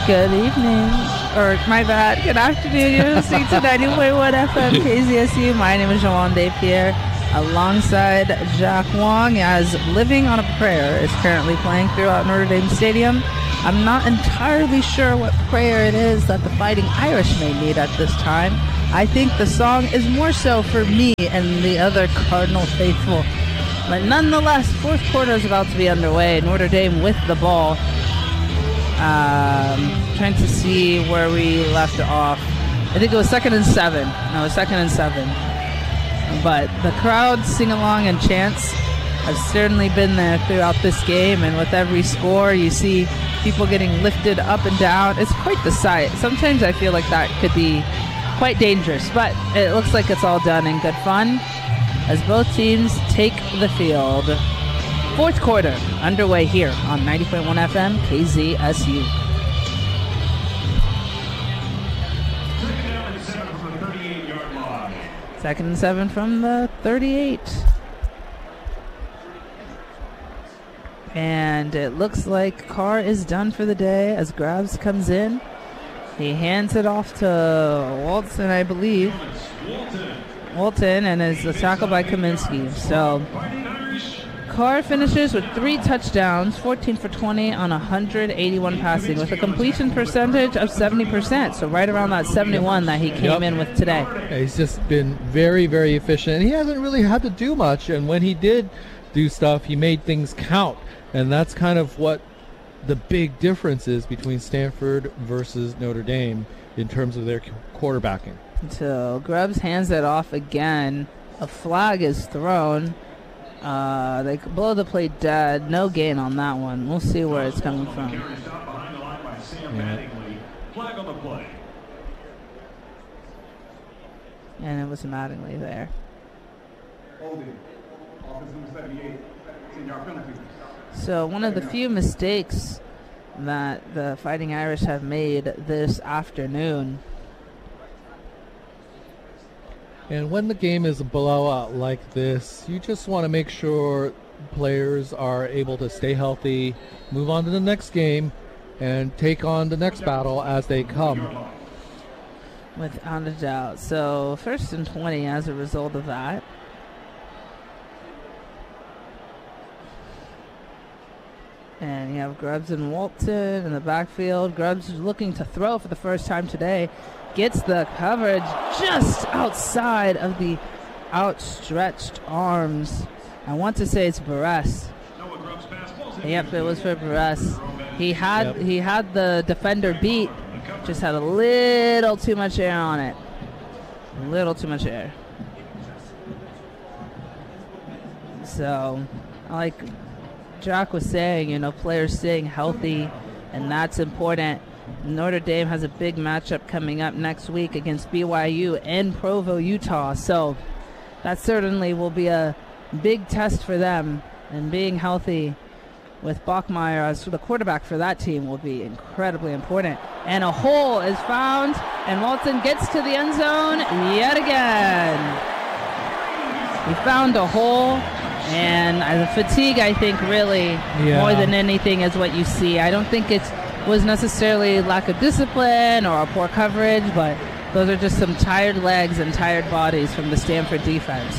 Good evening, or my bad, good afternoon. You're listening to 90.1 FM KZSU. My name is Joanne Despierre, alongside Jacques Wong, as Living on a Prayer is currently playing throughout Notre Dame Stadium. I'm not entirely sure what prayer it is that the Fighting Irish may need at this time. I think the song is more so for me and the other Cardinal faithful. But nonetheless, fourth quarter is about to be underway. Notre Dame with the ball. Trying to see where we left off. I think it was 2nd and 7. No, it was 2nd and 7. But the crowd sing-along and chants have certainly been there throughout this game. And with every score, you see people getting lifted up and down. It's quite the sight. Sometimes I feel like that could be quite dangerous. But it looks like it's all done in good fun as both teams take the field. Fourth quarter underway here on 90.1 FM KZSU. Second and 7 from the 38. And it looks like Carr is done for the day as Grabs comes in. He hands it off to Walton, I believe. Walton, and is tackled by Kaminsky. So Carr finishes with 3 touchdowns, 14 for 20 on 181 passing, with a completion percentage of 70%. So right around that 71 that he came in with today. Yeah, he's just been very, very efficient. He hasn't really had to do much, and when he did do stuff, he made things count. And that's kind of what the big difference is between Stanford versus Notre Dame in terms of their quarterbacking. So Grubbs hands it off again. A flag is thrown. They blow the play dead. No gain on that one. We'll see where it's coming from. Yeah. And it was Mattingly there. So one of the few mistakes that the Fighting Irish have made this afternoon. And when the game is a blowout like this, you just want to make sure players are able to stay healthy, move on to the next game, and take on the next battle as they come. Without a doubt. So 1st and 20 as a result of that. And you have Grubbs and Walton in the backfield. Grubbs is looking to throw for the first time today. Gets the coverage just outside of the outstretched arms. I want to say it's Barres. Yep, it was for Barres. He had the defender beat, just had a little too much air on it. A little too much air. So, like Jack was saying, players staying healthy, and that's important. Notre Dame has a big matchup coming up next week against BYU in Provo, Utah. So that certainly will be a big test for them. And being healthy with Bachmeier as the quarterback for that team will be incredibly important. And a hole is found, and Walton gets to the end zone yet again. He found a hole, and the fatigue, I think, really, more than anything, is what you see. I don't think it was necessarily lack of discipline or poor coverage, but those are just some tired legs and tired bodies from the Stanford defense.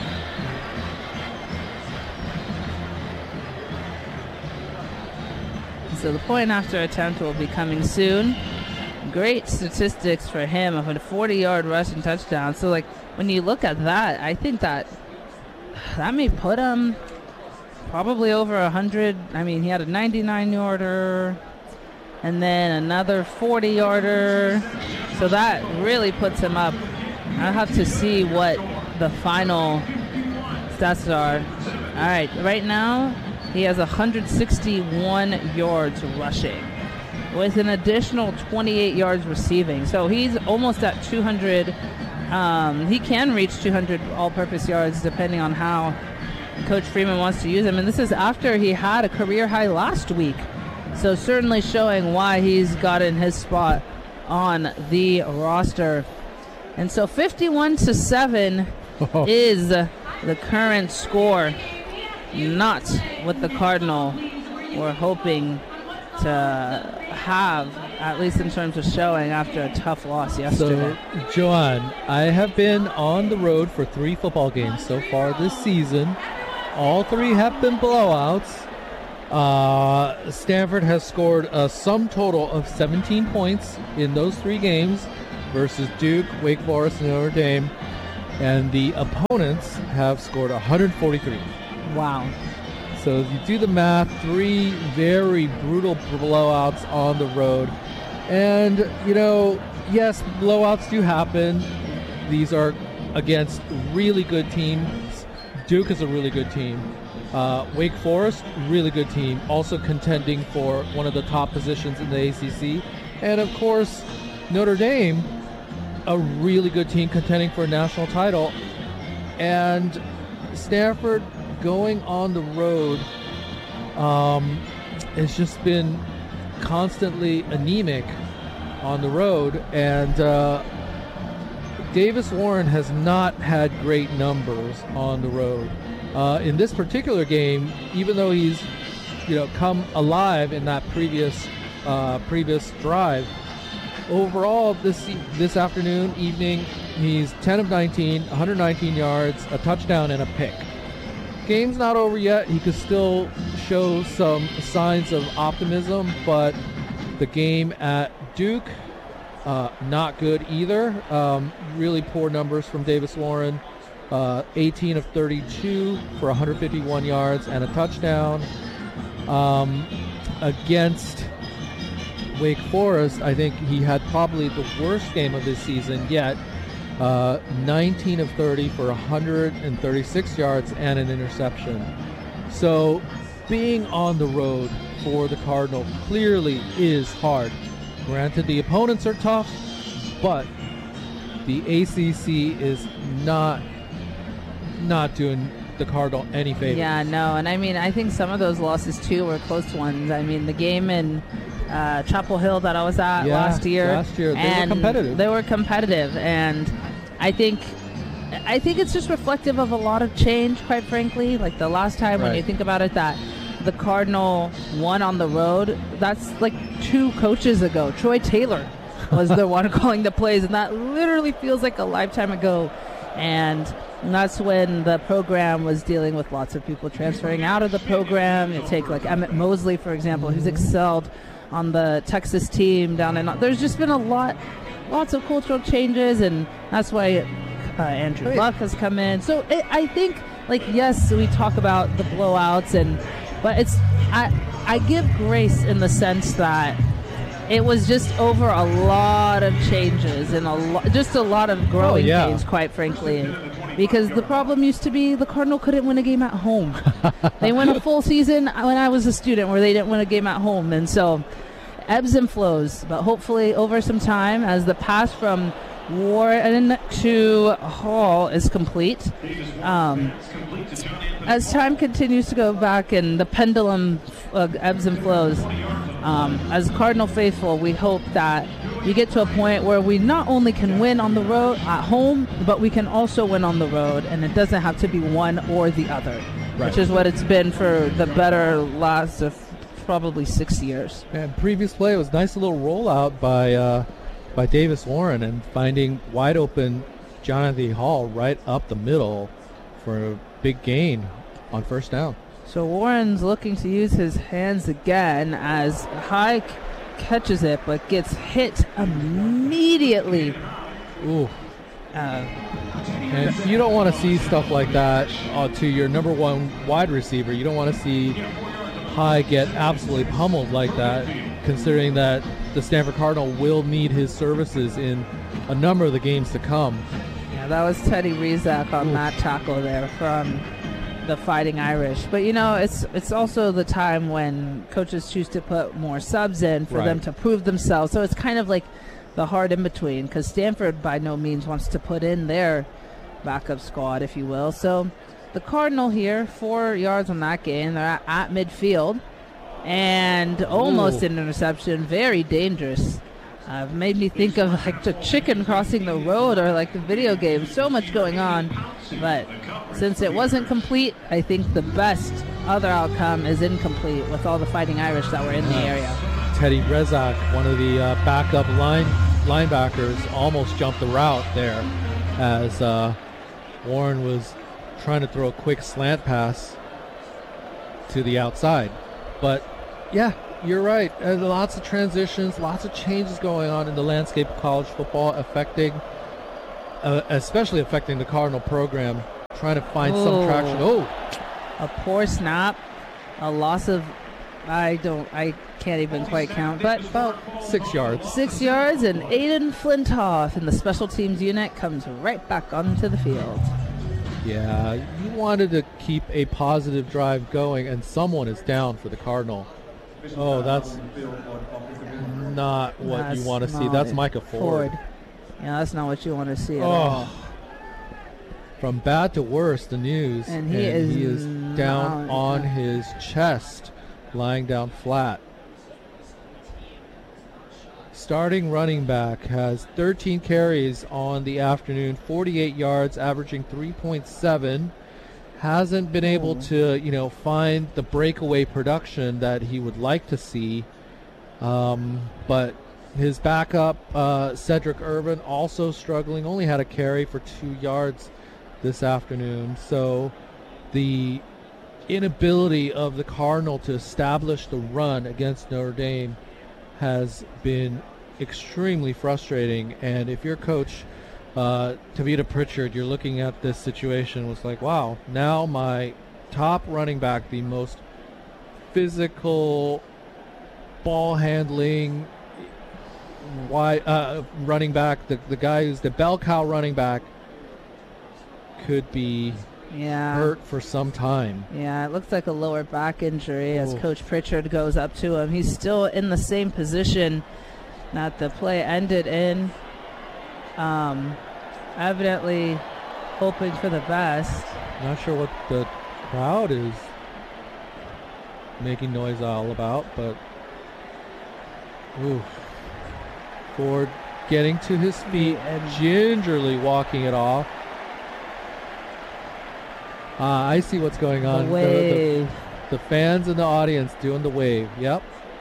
So the point after attempt will be coming soon. Great statistics for him of a 40-yard rushing touchdown. So, when you look at that, I think that may put him probably over 100. I mean, he had a 99-yarder and then another 40-yarder. So that really puts him up. I'll have to see what the final stats are. All right, right now he has 161 yards rushing with an additional 28 yards receiving. So he's almost at 200. He can reach 200 all-purpose yards depending on how Coach Freeman wants to use him. And this is after he had a career high last week. So certainly showing why he's gotten his spot on the roster. And so 51-7 is the current score. Not what the Cardinal were hoping have, at least in terms of showing after a tough loss yesterday. So, Joanne, I have been on the road for 3 football games so far this season. All 3 have been blowouts. Stanford has scored a sum total of 17 points in those 3 games versus Duke, Wake Forest, and Notre Dame. And the opponents have scored 143. Wow. So if you do the math, 3 very brutal blowouts on the road. And, yes, blowouts do happen. These are against really good teams. Duke is a really good team. Wake Forest, really good team, also contending for one of the top positions in the ACC. And, of course, Notre Dame, a really good team contending for a national title. And Stanford going on the road has just been constantly anemic on the road. And Davis Warren has not had great numbers on the road. In this particular game, even though he's come alive in that previous drive, overall this evening, he's 10 of 19, 119 yards, a touchdown, and a pick. Game's not over yet. He could still show some signs of optimism, but the game at Duke, not good either. Really poor numbers from Davis Warren. 18 of 32 for 151 yards and a touchdown. Against Wake Forest, I think he had probably the worst game of this season yet. 19 of 30 for 136 yards and an interception. So being on the road for the Cardinal clearly is hard. Granted, the opponents are tough, but the ACC is not doing the Cardinal any favors. Yeah, no, and I think some of those losses too were close ones. The game in Chapel Hill that I was at last year, they were competitive. And I think it's just reflective of a lot of change, quite frankly. Like the last time when you think about it, that the Cardinal won on the road, that's like 2 coaches ago. Troy Taylor was the one calling the plays, and that literally feels like a lifetime ago. And that's when the program was dealing with lots of people transferring out of the program. You take like Emmett Mosley, for example, who's excelled on the Texas team down in. There's just been lots of cultural changes, and that's why Andrew Luck has come in. So I think, yes, we talk about the blowouts, but I give grace in the sense that it was just over a lot of changes and a lot of growing pains, quite frankly. Because the problem used to be the Cardinal couldn't win a game at home. They went a full season when I was a student where they didn't win a game at home. And so ebbs and flows. But hopefully over some time, as the pass from Warren to Hall is complete, as time continues to go back and the pendulum ebbs and flows, as Cardinal faithful, we hope that we get to a point where we not only can win on the road at home, but we can also win on the road, and it doesn't have to be one or the other, which is what it's been for the better last of probably 6 years. And previous play was a nice little rollout by Davis Warren and finding wide open Jonathan Hall right up the middle for a big gain on first down. So Warren's looking to use his hands again as High catches it but gets hit immediately. Ooh. And you don't want to see stuff like that to your number 1 wide receiver. You don't want to see High get absolutely pummeled like that, considering that the Stanford Cardinal will need his services in a number of the games to come. Yeah, that was Teddy Rizak on that tackle there from the Fighting Irish. But it's also the time when coaches choose to put more subs in for them to prove themselves. So it's kind of like the hard in between, because Stanford by no means wants to put in their backup squad, if you will. So the Cardinal here, 4 yards on that gain. They're at midfield and almost an interception. Very dangerous. Made me think of like the chicken crossing the road or like the video game. So much going on. But since it wasn't complete, I think the best other outcome is incomplete with all the Fighting Irish that were in the area. Teddy Rezak, one of the backup linebackers, almost jumped the route there as Warren was trying to throw a quick slant pass to the outside. But yeah, you're right. Lots of transitions, lots of changes going on in the landscape of college football, especially affecting the Cardinal program, trying to find some traction. A poor snap, a loss of, I can't even quite count, but about 6 yards. 6 yards, and Aiden Flintoff in the special teams unit comes right back onto the field. Yeah, you wanted to keep a positive drive going, and someone is down for the Cardinal. Oh, that's not what you want to see. That's Micah Ford. Yeah, that's not what you want to see at all. From bad to worse, the news. And he is down on his chest, lying down flat. Starting running back has 13 carries on the afternoon, 48 yards, averaging 3.7. Hasn't been able to, find the breakaway production that he would like to see. But his backup, Cedric Irvin, also struggling. Only had a carry for 2 yards this afternoon. So the inability of the Cardinal to establish the run against Notre Dame has been extremely frustrating. And if you're coach Tavita Pritchard, you're looking at this situation, was like, wow, now my top running back, the most physical, ball handling running back, the guy who's the bell cow running back, could be hurt for some time. Yeah, it looks like a lower back injury as Coach Pritchard goes up to him. He's still in the same position that the play ended in. Evidently hoping for the best. Not sure what the crowd is making noise all about, but Ford getting to his feet and gingerly walking it off. I see what's going on. The wave. The fans in the audience doing the wave. Yep.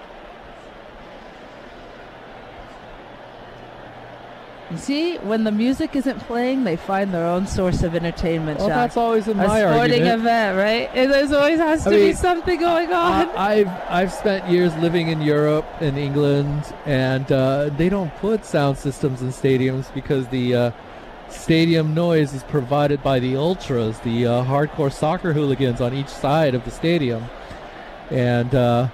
You see, when the music isn't playing, they find their own source of entertainment. Well, that's always in my argument. A sporting argument. event, right? There's always has to be something going on. I've spent years living in Europe and England, and they don't put sound systems in stadiums because the stadium noise is provided by the ultras, the hardcore soccer hooligans on each side of the stadium. And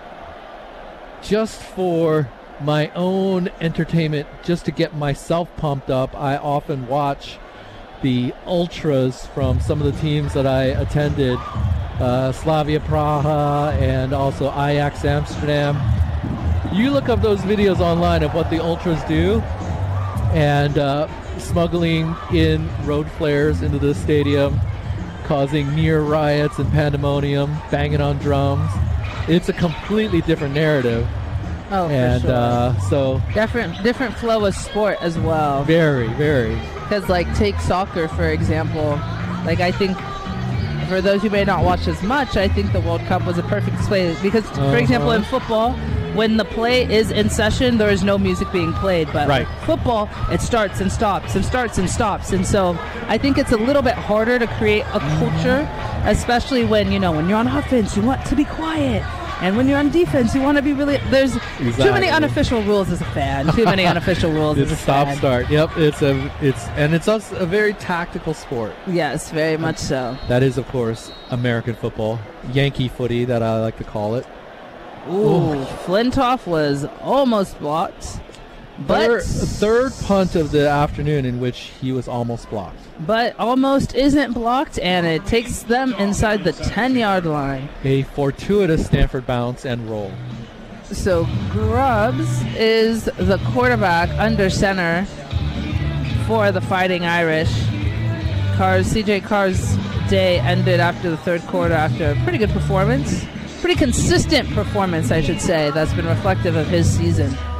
just for my own entertainment, just to get myself pumped up, I often watch the ultras from some of the teams that I attended, Slavia Praha and also Ajax Amsterdam. You look up those videos online of what the ultras do, and smuggling in road flares into the stadium, causing near riots and pandemonium, banging on drums. It's a completely different narrative. Oh, and for sure. So different flow of sport as well. Very, very. Because take soccer for example. I think for those who may not watch as much, I think the World Cup was a perfect display because, for example, in football, when the play is in session, there is no music being played. But football, it starts and stops and starts and stops. And so I think it's a little bit harder to create a culture, especially when you're on offense, you want to be quiet. And when you're on defense, you want to be really... There's too many unofficial rules as a fan. Too many unofficial rules as a fan. It's stop-start. Yep. It's also a very tactical sport. Yes, very much so. That is, of course, American football. Yankee footy, that I like to call it. Ooh. Flintoff was almost blocked. But third punt of the afternoon in which he was almost blocked. But almost isn't blocked, and it takes them inside the 10-yard line. A fortuitous Stanford bounce and roll. So Grubbs is the quarterback under center for the Fighting Irish. CJ Carr's day ended after the third quarter after a pretty good performance. Pretty consistent performance, I should say, that's been reflective of his season.